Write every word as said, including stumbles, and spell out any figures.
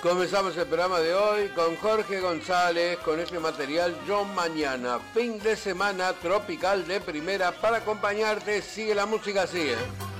Comenzamos el programa de hoy con Jorge González, con este material Yo Mañana. Fin de semana tropical de primera para acompañarte. Sigue la música, sigue.